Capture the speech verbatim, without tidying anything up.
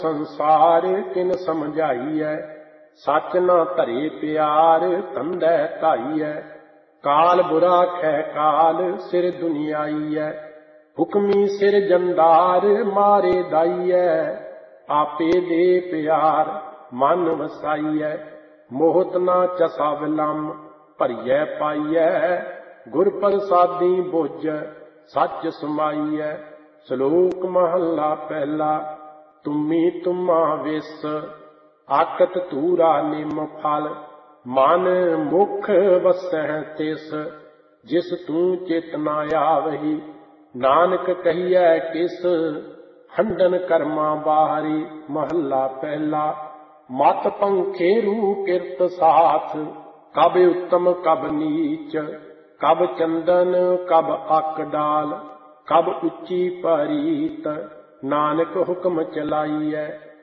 संसार किन समझाइए, सच न धरे प्यार कंधै ढाइए। काल बुरा खै काल सिर दुनियाइए, हुक्मी सिर जंदार मारे दाइए। आपे दे प्यार मन वसाइए, मोहत न चसा विलम भरिए पाइए। गुर प्रसादी बुझ सच समाइए। श्लोक महला पहला। तुम्ही तुम्हा विस, आकत तूरा निम फल। मन मुख वसह तिस, जिस तू चित न आवही। नानक कहिए किस, हंडन कर्मा बाहरी। महला पहला। मत पंखे रू किरत साथ, कब उत्तम कब नीच। कब चंदन कब अक डाल, कब उच्ची परीत। नानक हुक्म चलाइए,